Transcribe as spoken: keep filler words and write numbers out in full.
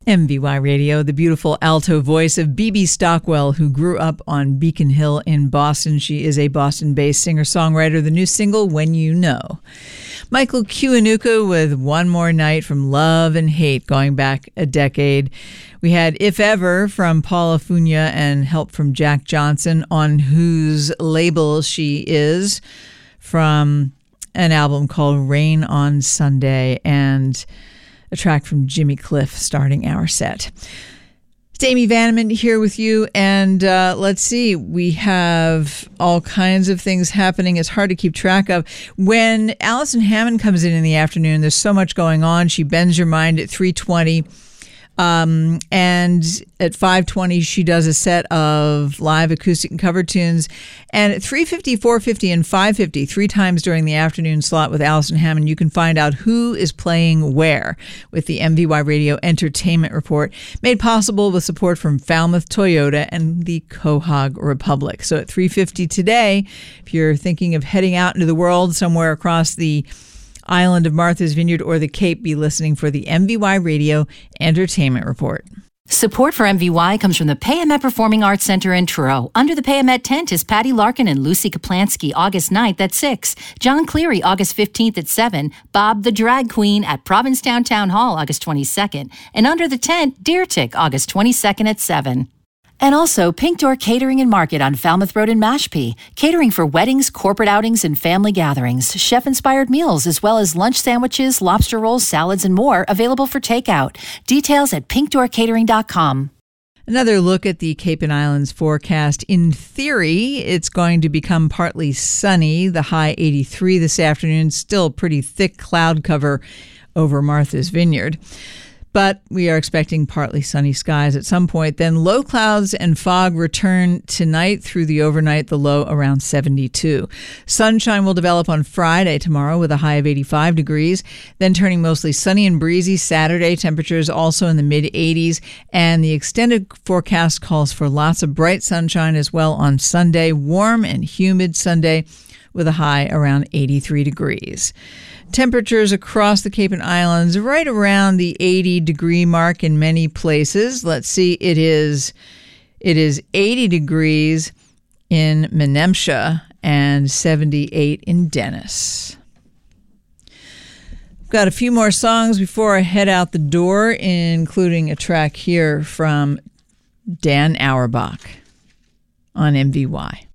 M V Y Radio, the beautiful alto voice of Bebe Stockwell, who grew up on Beacon Hill in Boston. She is a Boston-based singer-songwriter. The new single, When You Know. Michael Kiwanuka with One More Night from Love and Hate, going back a decade. We had If Ever from Paula Funya and help from Jack Johnson, on whose label she is, from an album called Rain on Sunday, and a track from Jimmy Cliff starting our set. It's Amy Vanneman here with you, and uh, let's see, we have all kinds of things happening. It's hard to keep track of. When Allison Hammond comes in in the afternoon, there's so much going on. She bends your mind at three twenty. Um, and at five twenty, she does a set of live acoustic and cover tunes. And at three fifty, four fifty, and five fifty, three times during the afternoon slot with Allison Hammond, you can find out who is playing where with the M V Y Radio Entertainment Report, made possible with support from Falmouth Toyota and the Quahog Republic. So at three fifty today, if you're thinking of heading out into the world somewhere across the island of Martha's Vineyard or the Cape, be listening for the M V Y Radio Entertainment Report. Support for M V Y comes from the Payamet Performing Arts Center in Truro. Under the Payamet tent is Patty Larkin and Lucy Kaplansky, August ninth at six. John Cleary, August fifteenth at seven. Bob the Drag Queen at Provincetown Town Hall, August twenty-second. And under the tent, Deer Tick, August twenty-second at seven. And also, Pink Door Catering and Market on Falmouth Road in Mashpee. Catering for weddings, corporate outings, and family gatherings. Chef-inspired meals, as well as lunch sandwiches, lobster rolls, salads, and more, available for takeout. Details at pink door catering dot com. Another look at the Cape and Islands forecast. In theory, it's going to become partly sunny. The high eighty-three this afternoon. Still pretty thick cloud cover over Martha's Vineyard. But we are expecting partly sunny skies at some point. Then low clouds and fog return tonight through the overnight, the low around seventy-two. Sunshine will develop on Friday tomorrow with a high of eighty-five degrees, then turning mostly sunny and breezy Saturday. Temperatures also in the mid eighties. And the extended forecast calls for lots of bright sunshine as well on Sunday. Warm and humid Sunday with a high around eighty-three degrees. Temperatures across the Cape and Islands right around the eighty degree mark in many places. Let's see, it is it is eighty degrees in Menemsha and seventy-eight in Dennis. Got a few more songs before I head out the door, including a track here from Dan Auerbach on M V Y.